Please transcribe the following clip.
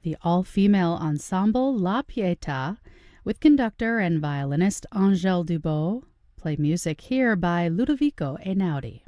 the all-female ensemble La Pietà, with conductor and violinist Angèle Dubos. Play music here by Ludovico Einaudi.